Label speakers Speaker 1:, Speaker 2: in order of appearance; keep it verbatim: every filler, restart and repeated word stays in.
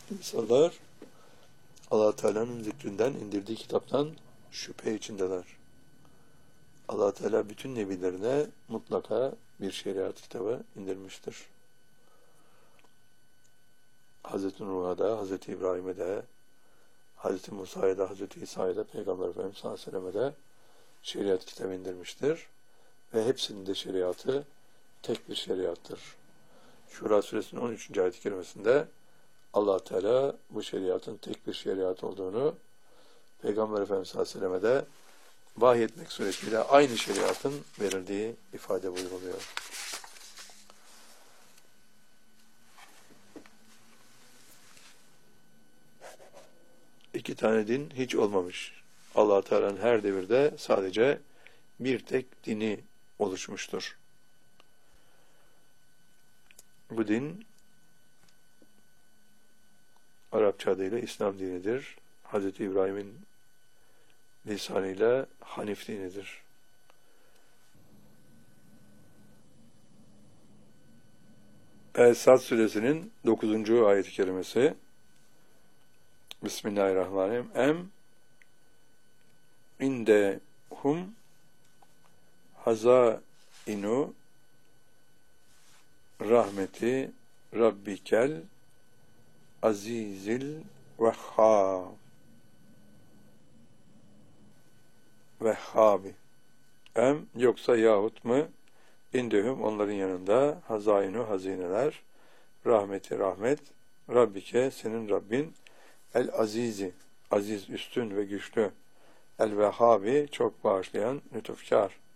Speaker 1: İnsanlar Allah Teala'nın zikrinden, indirdiği kitaptan şüphe içindeler. Allah Teala bütün nebilerine mutlaka bir şeriat kitabı indirmiştir. Hazreti Nuh'a da, Hazreti İbrahim'e de, Hazreti Musa'ya da, Hazreti İsa'ya da, Peygamber Efendimiz sallallahu aleyhi ve sellem'e de şeriat kitabı indirmiştir. Ve hepsinin de şeriatı tek bir şeriattır. Şura suresinin on üçüncü ayet-i kerimesinde Allah Teala bu şeriatın tek bir şeriat olduğunu Peygamber Efendimiz sallallahu aleyhi ve selleme de vahyetmek suretiyle aynı şeriatın verildiği ifade buyuruluyor. İki tane din hiç olmamış. Allah Teala'nın her devirde sadece bir tek dini oluşmuştur. Bu din Arapça adıyla İslam dinidir. Hazreti İbrahim'in lisanıyla Hanif dinidir. El-Sad suresinin dokuzuncu ayet-i kerimesi Bismillahirrahmanirrahim. Em indehum hazainu rahmeti rabbikel azizil vehhab vehhabi. Em yoksa yahut mu indehum onların yanında hazainu hazineler rahmeti rahmet Rabbike senin Rabbin el azizi aziz üstün ve güçlü el vehhabi çok bağışlayan lütufkar.